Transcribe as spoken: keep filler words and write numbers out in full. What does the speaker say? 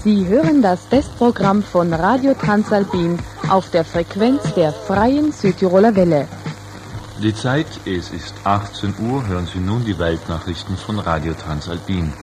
Sie hören das Testprogramm von Radio Transalpin auf der Frequenz der Freien Südtiroler Welle. Die Zeit, es ist achtzehn Uhr, hören Sie nun die Weltnachrichten von Radio Transalpin.